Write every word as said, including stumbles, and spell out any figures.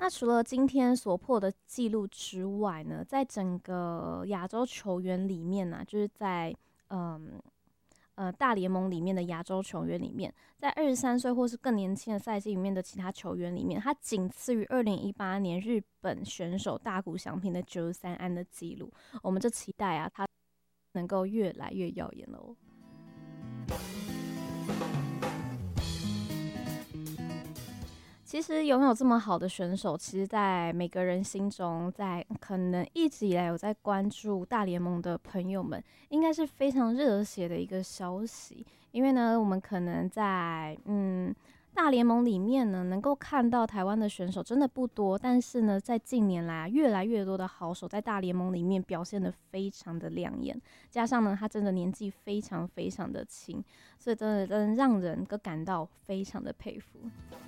那除了今天所破的纪录之外呢，在整个亚洲球员里面呢、啊，就是在嗯呃大联盟里面的亚洲球员里面，在二十三岁或是更年轻的赛季里面的其他球员里面，他仅次于二零一八年日本选手大谷翔平的九十三安的纪录。我们就期待啊，他能够越来越耀眼喽。其实拥有这么好的选手，其实在每个人心中，在可能一直以来有在关注大联盟的朋友们，应该是非常热血的一个消息。因为呢，我们可能在嗯大联盟里面呢，能够看到台湾的选手真的不多，但是呢，在近年来啊，越来越多的好手在大联盟里面表现得非常的亮眼，加上呢，他真的年纪非常非常的轻，所以真的真的让人感到非常的佩服。